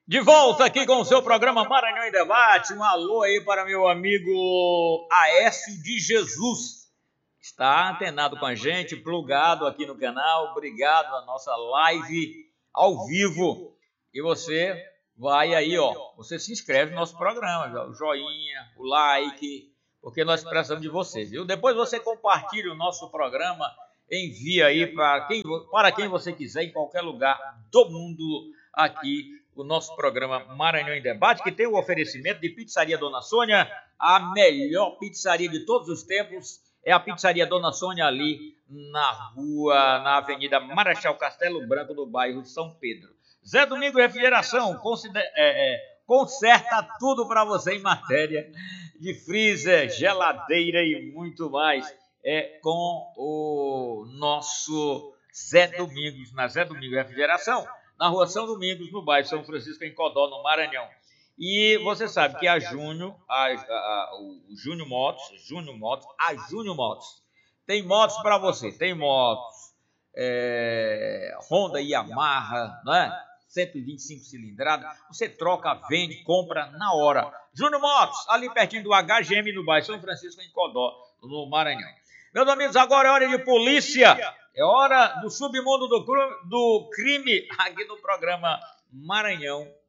De volta aqui com o seu programa Maranhão em Debate. Um alô aí para meu amigo Aécio de Jesus. Está antenado com a gente, plugado aqui no canal. Obrigado na nossa live ao vivo. E você vai aí, você se inscreve no nosso programa, o joinha, o like, porque nós precisamos de você, viu? Depois você compartilha o nosso programa, envia aí para quem você quiser, em qualquer lugar do mundo aqui. O nosso programa Maranhão em Debate, que tem o oferecimento de Pizzaria Dona Sônia, a melhor pizzaria de todos os tempos, é a Pizzaria Dona Sônia ali na Avenida Marechal Castelo Branco, no bairro São Pedro. Zé Domingo Refrigeração, conserta tudo para você em matéria de freezer, geladeira e muito mais. É com o nosso Zé Domingos, na Zé Domingo Refrigeração, na rua São Domingos, no bairro São Francisco, em Codó, no Maranhão. E você sabe que a Júnior Motos, tem motos para você, tem motos Honda Yamaha, né? 125 cilindrada, você troca, vende, compra na hora. Júnior Motos, ali pertinho do HGM, no bairro São Francisco, em Codó, no Maranhão. Meus amigos, agora é hora de polícia. É hora do submundo do crime aqui no programa Maranhão